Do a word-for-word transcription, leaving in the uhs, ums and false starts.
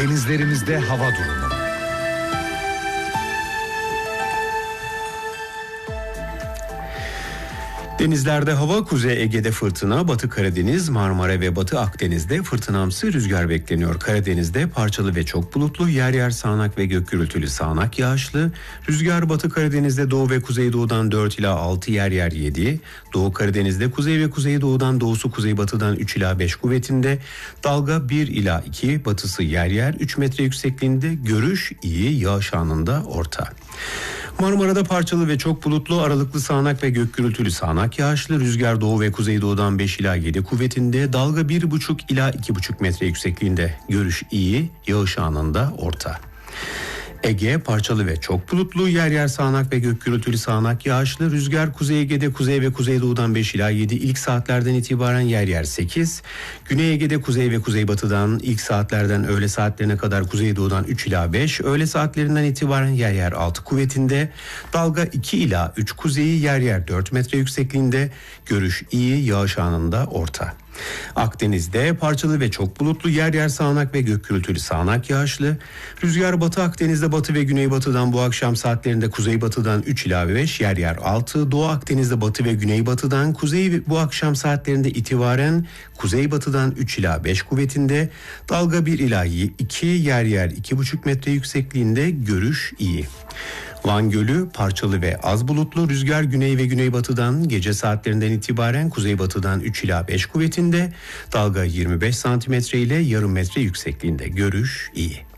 Denizlerimizde hava durumu. Denizlerde hava, Kuzey Ege'de fırtına, Batı Karadeniz, Marmara ve Batı Akdeniz'de fırtınamsı rüzgar bekleniyor. Karadeniz'de parçalı ve çok bulutlu, yer yer sağanak ve gök gürültülü sağanak yağışlı. Rüzgar Batı Karadeniz'de doğu ve kuzeydoğudan dört ila altı, yer yer yedi. Doğu Karadeniz'de kuzey ve kuzeydoğudan doğusu kuzeybatıdan üç ila beş kuvvetinde. Dalga bir ila iki, batısı yer yer üç metre yüksekliğinde. Görüş iyi, yağış anında orta. Marmara'da parçalı ve çok bulutlu, aralıklı sağanak ve gök gürültülü sağanak yağışlı. Rüzgar doğu ve kuzeydoğudan beş ila yedi kuvvetinde. Dalga bir buçuk ila iki buçuk metre yüksekliğinde. Görüş iyi, yağış anında orta. Ege parçalı ve çok bulutlu, yer yer sağanak ve gök gürültülü sağanak yağışlı. Rüzgar Kuzey Ege'de kuzey ve kuzeydoğudan beş ila yedi, ilk saatlerden itibaren yer yer sekiz. Güney Ege'de kuzey ve kuzeybatıdan ilk saatlerden öğle saatlerine kadar kuzeydoğudan üç ila beş, öğle saatlerinden itibaren yer yer altı kuvvetinde. Dalga iki ila üç kuzeyi, yer yer dört metre yüksekliğinde. Görüş iyi, yağış anında orta. Akdeniz'de parçalı ve çok bulutlu, yer yer sağanak ve gök gürültülü sağanak yağışlı. Rüzgar Batı Akdeniz'de batı ve güneybatıdan bu akşam saatlerinde kuzeybatıdan üç ila beş, yer yer altı. Doğu Akdeniz'de batı ve güneybatıdan kuzey bu akşam saatlerinde itibaren kuzeybatıdan üç ila beş kuvvetinde. Dalga bir ila iki, yer yer iki buçuk metre yüksekliğinde. Görüş iyi. Van Gölü parçalı ve az bulutlu, rüzgar güney ve güneybatıdan gece saatlerinden itibaren kuzeybatıdan üç ila beş kuvvetinde. Dalga yirmi beş santimetre ile yarım metre yüksekliğinde. Görüş iyi.